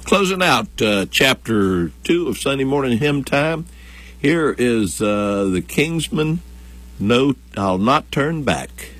Closing out chapter 2 of Sunday Morning Hymn Time. Here is the Kingsman, No, I'll Not Turn Back.